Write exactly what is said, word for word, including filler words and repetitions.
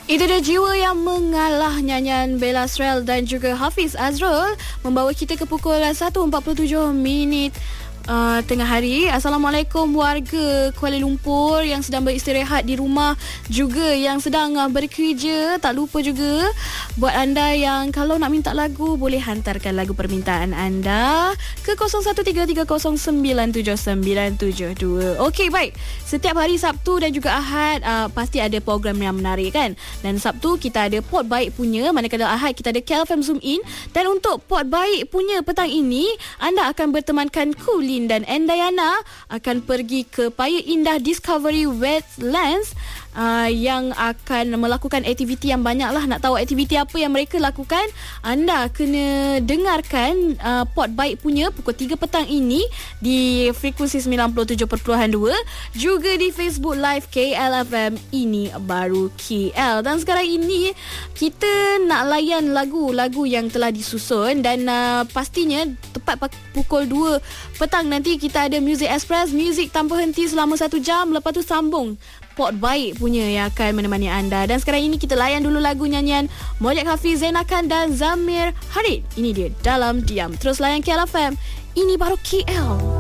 Itu dia Jiwa Yang Mengalah, nyanyian Bella Srel dan juga Hafiz Azrul, membawa kita ke pukul satu empat puluh tujuh minit Uh, tengah hari. Assalamualaikum warga Kuala Lumpur yang sedang beristirahat di rumah, juga yang sedang uh, bekerja. Tak lupa juga buat anda yang kalau nak minta lagu, boleh hantarkan lagu permintaan anda ke kosong satu tiga tiga kosong sembilan tujuh sembilan tujuh dua. Okey, baik. Setiap hari Sabtu dan juga Ahad uh, pasti ada program yang menarik kan. Dan Sabtu kita ada Pot Baik punya, manakala Ahad kita ada K L F M Zoom In. Dan untuk Pot Baik punya petang ini, anda akan bertemankan Kuli dan Endayana akan pergi ke Paya Indah Discovery Wetlands uh, yang akan melakukan aktiviti yang banyak lah. Nak tahu aktiviti apa yang mereka lakukan, anda kena dengarkan uh, Pot Baik punya pukul tiga petang ini di frekuensi sembilan puluh tujuh perpuluhan dua, juga di Facebook Live K L F M Ini Baru K L. Dan sekarang ini kita nak layan lagu-lagu yang telah disusun, dan uh, pastinya tepat pukul dua petang nanti kita ada Music Express, muzik tanpa henti selama satu jam. Lepas tu sambung Pot Baik punya yang akan menemani anda. Dan sekarang ini kita layan dulu lagu nyanyian Molek Hafiz, Zainakan dan Zamir Harid. Ini dia Dalam Diam. Terus layan K L F M Ini Baru K L.